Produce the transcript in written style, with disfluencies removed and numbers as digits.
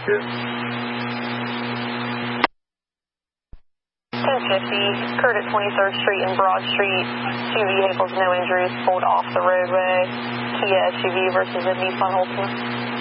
1050, occurred at 23rd Street and Broad Street. Two vehicles, no injuries, pulled off the roadway. Kia SUV versus a Nissan Altima.